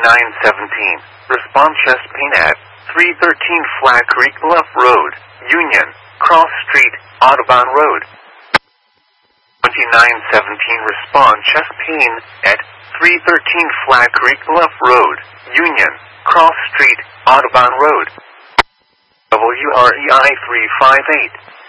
2917. Respond chest pain at 313 Flat Creek Bluff Road, Union, Cross Street, Audubon Road. 2917. Respond chest pain at 313 Flat Creek Bluff Road, Union, Cross Street, Audubon Road. WREI 358.